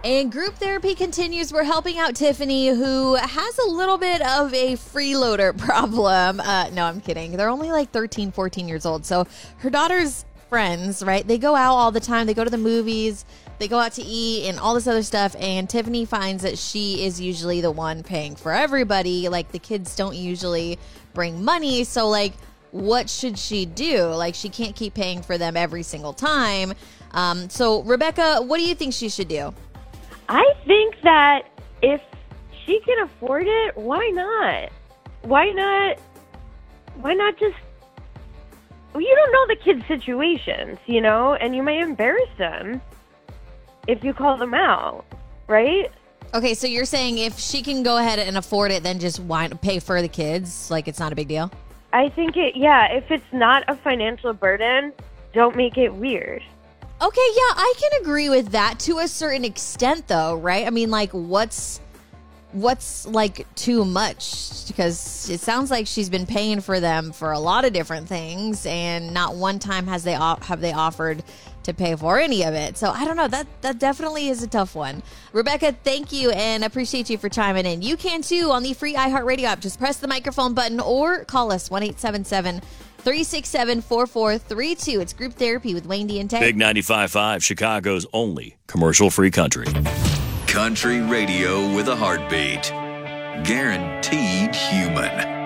And group therapy continues. We're helping out Tiffany, who has a little bit of a freeloader problem. No, I'm kidding. They're only like 13, 14 years old. So her daughter's friends, right? They go out all the time. They go to the movies. They go out to eat and all this other stuff. And Tiffany finds that she is usually the one paying for everybody. Like, the kids don't usually bring money. So, like, what should she do? Like, she can't keep paying for them every single time. So, Rebecca, what do you think she should do? I think that if she can afford it, why not? Why not just... Well, you don't know the kids' situations, you know, and you may embarrass them if you call them out, right? Okay, so you're saying if she can go ahead and afford it, then just pay for the kids? Like, it's not a big deal? I think if it's not a financial burden, don't make it weird. Okay, yeah, I can agree with that to a certain extent, though, right? I mean, like, what's like too much? Because it sounds like she's been paying for them for a lot of different things, and not one time have they offered to pay for any of it. So I don't know. That definitely is a tough one. Rebecca, thank you, and appreciate you for chiming in. You can too on the free iHeartRadio app. Just press the microphone button or call us 1-877-367-4432. It's Group Therapy with Wayne D and Tay. Big 95.5, Chicago's only commercial-free country. Country radio with a heartbeat. Guaranteed human.